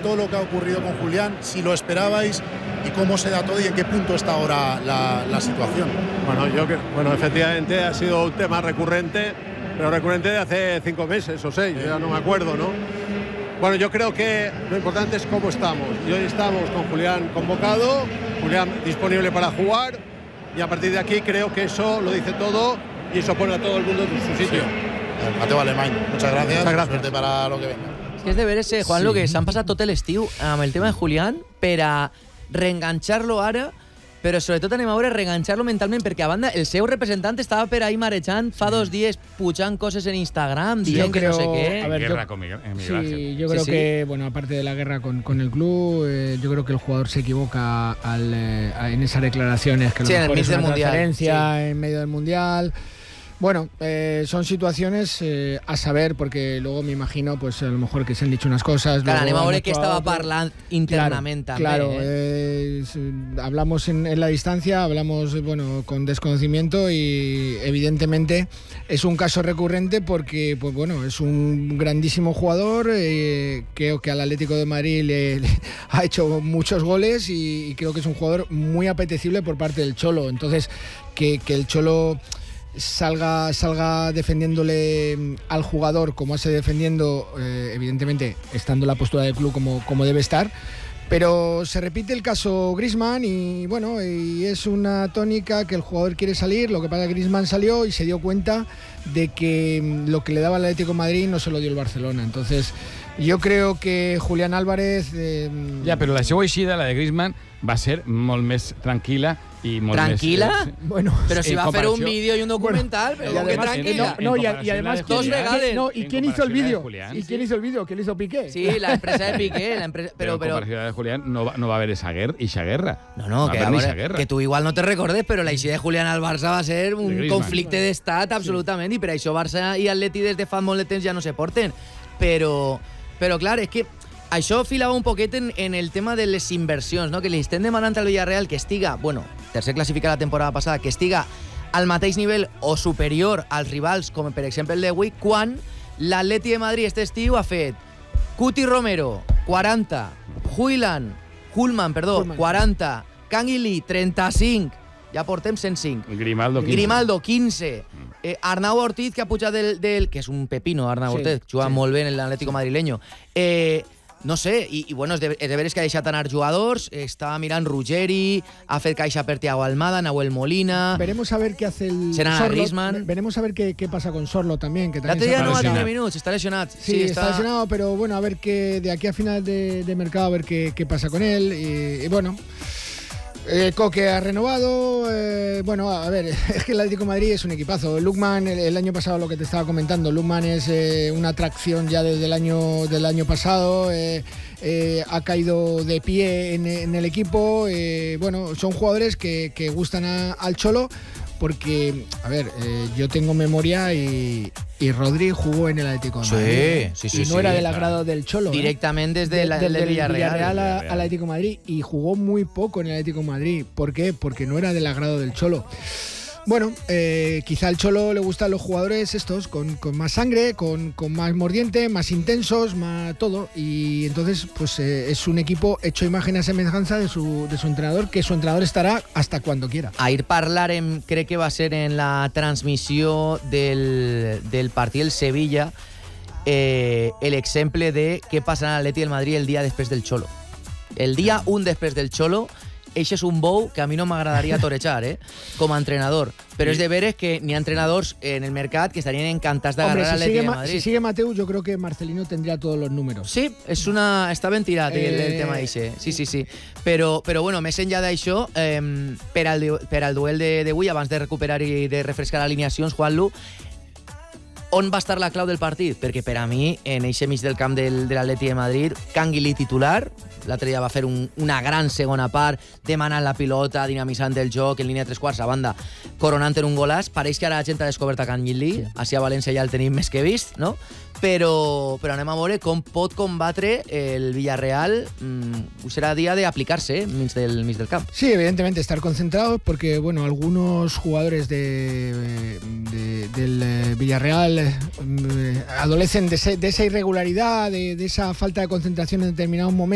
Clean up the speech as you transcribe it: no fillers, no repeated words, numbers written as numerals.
todo lo que ha ocurrido con Julián, si lo esperabais y cómo se da todo y en qué punto está ahora la situación. Bueno, efectivamente ha sido un tema recurrente, pero recurrente de hace 5 meses o 6, ya no me acuerdo, ¿no? Bueno, yo creo que lo importante es cómo estamos. Y hoy estamos con Julián convocado, Julián disponible para jugar, y a partir de aquí creo que eso lo dice todo y eso pone a todo el mundo en su sitio. Sí. Mateu Alemany, muchas gracias. Suerte para lo que venga. És que és de veres, Juanlu, que s'han passat tot l'estiu amb el tema de Julián per a reenganxar-lo ara, però sobretot anem a veure reenganxar-lo mentalment, perquè a banda el seu representant estava per ahí marejant fa 2 dies pujant coses en Instagram, dient que no sé qué. A ver, guerra con Miguel sí, yo creo que, bueno, aparte de la guerra con el club, yo creo que el jugador se equivoca en esas declaraciones, que a lo mejor es una transferencia en medio del Mundial. Bueno, son situaciones a saber, porque luego me imagino, pues a lo mejor que se han dicho unas cosas. Claro, anem a veure què estava parlant internament també. Claro, hablamos en la distancia, hablamos con desconocimiento y evidentemente es un caso recurrente porque, pues bueno, es un grandísimo jugador, creo que al Atlético de Madrid le ha hecho muchos goles y creo que es un jugador muy apetecible por parte del Cholo. Entonces, que el Cholo salga defendiéndole al jugador como hace defendiendo, evidentemente estando en la postura del club como debe estar, pero se repite el caso Griezmann y bueno, y es una tónica que el jugador quiere salir. Lo que pasa es que Griezmann salió y se dio cuenta de que lo que le daba el Atlético de Madrid no se lo dio el Barcelona. Entonces yo creo que Julián Álvarez ja, però la seva eixida, la de Griezmann, va ser molt més tranquil·la y molt ¿Tranquila? més... Bueno, pero si va a hacer un vídeo y un documental, pero ¿cómo que tranquila? Y además dos vegades. ¿Y quién hizo el vídeo? ¿Y quién hizo el vídeo? ¿Quién hizo Piqué? Sí, la empresa de Piqué. Pero en comparación de Julián no va a haber esa guerra. No, que tu igual no te recordes, però la eixida de Julián al Barça va ser un conflicte d'estat absolutament, i per això Barça i Atleti des de fa molt de temps ja no se porten. Però clar, és que això filava un poquet en el tema de les inversions, no? Que li estem demanant al Villarreal que estiga, bueno, tercer classificat la temporada passada, que estiga al mateix nivell o superior als rivals, com per exemple el d'avui, quan l'Atleti de Madrid este estiu ha fet Cuti Romero, 40, Hullman, 40, Canguilí, 35, ja portem 105. Grimaldo, 15. Arnau Ortiz, que ha pujat del que és un pepino, Arnau Ortiz, juga molt bé en l'Atlético madrileño. No sé, i bueno, és de veres que ha deixat anar jugadors, estava mirant Ruggeri, ha fet caixa per Thiago Almada, Nahuel Molina... Veremos a ver qué hace el Sorloth. Veremos a ver qué pasa con Sorloth también, que también ya no va a tener minutos, está lesionado. Sí, está lesionado, pero bueno, a ver que de aquí a final de mercado, a ver qué pasa con él. Y bueno... Coque ha renovado, bueno, a ver, es que el Atlético de Madrid es un equipazo. Lookman, el año pasado, lo que te estaba comentando, Lookman es una atracción ya desde el año pasado, ha caído de pie en el equipo, bueno, son jugadores que gustan al Cholo, porque, a ver, yo tengo memoria y Rodri jugó en el Atlético de Madrid. Sí, y no era del agrado del Cholo. Directamente desde el Villarreal al Atlético de Madrid. Y jugó muy poco en el Atlético de Madrid. ¿Por qué? Porque no era del agrado del Cholo. Bueno, quizá al Cholo le gustan los jugadores estos con más sangre, con más mordiente, más intensos, más todo. Y entonces, pues es un equipo hecho imagen a semejanza de su entrenador, que su entrenador estará hasta cuando quiera. Ahir parlarem, crec que va ser en la transmissió del partit del Sevilla, l'exemple de què passarà a l'Atleti del Madrid el dia després del Cholo. El dia 1 després del Cholo, eixe és un bou que a mi no m'agradaria torejar, com a entrenador. Però és de veres que n'hi ha entrenadors en el mercat que estarien encantats d'agarrar a l'Atleti de Madrid. Si sigue Mateu, yo creo que Marcelino tendría todos los números. Sí, està ben tirat el tema d'eixe. Sí. Però bueno, més enllà d'això, per al duel d'avui, abans de recuperar i de refrescar alineacions, Juanlu, on va estar la clau del partit? Perquè per a mi, en eixe mig del camp de l'Atleti de Madrid, Canguilí titular, l'altre dia va fer una gran segona part, demanant la pilota, dinamitzant el joc, en línia de 3/4, a banda, coronant en un golàs. Pareix que ara la gent ha descobert a Canguilí, així a València ja el tenim més que vist, no? Però anem a veure com pot combatre el Villarreal. Serà dia d'aplicar-se mig del camp. Sí, evidentemente estar concentrados, porque bueno, algunos jugadores del Villarreal adolecen de esa irregularidad, de esa falta de concentración en determinados momentos.